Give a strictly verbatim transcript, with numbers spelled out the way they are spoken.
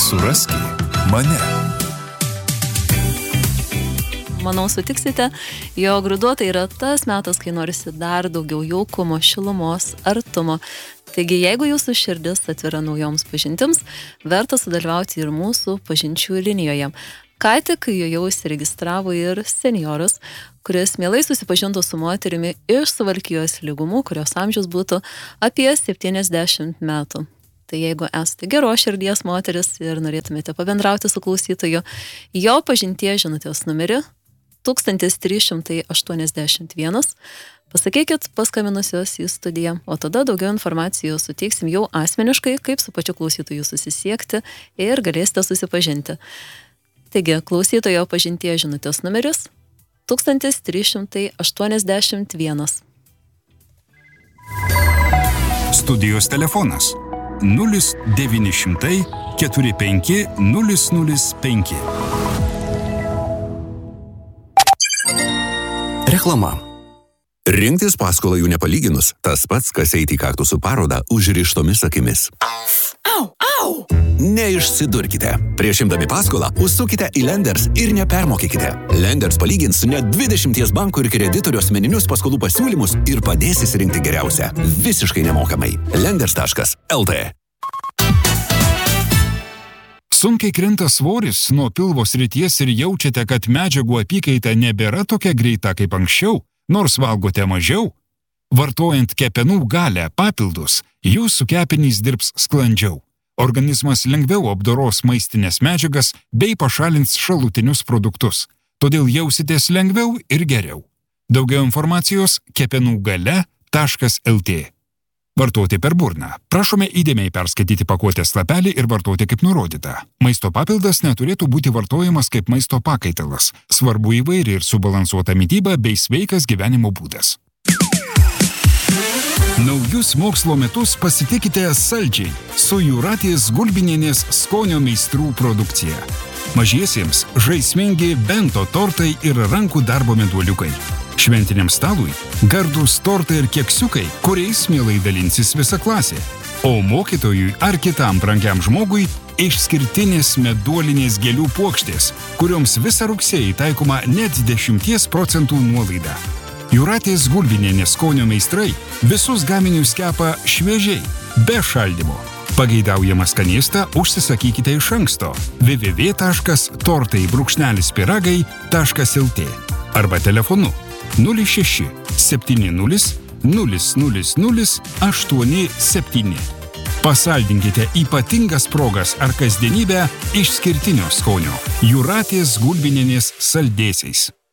Suraski mane. Manau, sutiksite, jog ruduo tai yra tas metas, kai norisi dar daugiau jaukumo, šilumos, artumo. Taigi, jeigu jūsų širdis atvira naujoms pažintims, verta sudalyvauti ir mūsų pažinčių linijoje. Ką tik joje užsiregistravo ir senjoras, kuris mielai susipažintų su moterimi iš Suvalkijos lygumų, kurios amžius būtų apie septyniasdešimt metų. Tai jeigu esate geros širdies moteris ir norėtumėte pabendrauti su klausytoju, jo pažinties žinutės numerį tūkstantis trys šimtai aštuoniasdešimt vienas. Pasakykit paskaminusios į studiją, o tada daugiau informacijos suteiksim jau asmeniškai, kaip su pačiu klausytoju susisiekti ir galėsite susipažinti. Taigi, klausytojo pažinties žinutės numeris tūkstantis trys šimtai aštuoniasdešimt vienas. Studijos telefonas nulis devyni šimtai keturi penki nulis nulis penki. Reklama. Rinktis paskolą jų nepalyginus, tas pats, kas eiti į kaktusų parodą užrištomis akimis. Au, au! Neišsidurkite. Prieš imdami paskolą užsukite į Lenders ir nepermokykite. Lenders palygins net dvidešimties bankų ir kreditorių asmeninius paskolų pasiūlymus ir padės išsirinkti geriausią. Visiškai nemokamai. Lenders taškas el tė. Sunkiai krinta svoris nuo pilvo srities ir jaučiate, kad medžiagų apykaita nebėra tokia greita kaip anksčiau, nors valgote mažiau. Vartojant kepenų galę papildus, jūsų kepenys dirbs sklandžiau. Organizmas lengviau apdoros maistinės medžiagas bei pašalins šalutinius produktus. Todėl jausitės lengviau ir geriau. Daugiau informacijos kepenų gale taškas el tė. Vartoti per burną. Prašome įdėmiai perskaityti pakuotės lapelį ir vartoti kaip nurodyta. Maisto papildas neturėtų būti vartojamas kaip maisto pakaitalas. Svarbu įvairi ir subalansuota mityba bei sveikas gyvenimo būdas. Naujus mokslo metus pasitikite saldžiai su Jūratės Gulbinienės skonio meistrų produkcija. Mažiesiems žaismingi bento tortai ir rankų darbo meduoliukai. Šventiniam stalui gardūs tortai ir keksiukai, kuriais mielai dalinsis visa klasė. O mokytojui ar kitam brangiam žmogui išskirtinės meduolinės gėlių puokštės, kurioms visą rugsėjį taikoma net dešimties procentų nuolaida. Jūratės Gulbinienės skonio meistrai visus gaminius kepa šviežiai, be šaldymo. Pageidaujamą skanėstą užsisakykite iš anksto w w w taškas tortai brūkšnelis pyragai taškas el tė arba telefonu nulis šeši septyni nulis nulis nulis nulis aštuoni septyni. Pasaldinkite ypatingas progas ar kasdienybę išskirtinio skonio Jūratės Gulbinienės saldėsiais.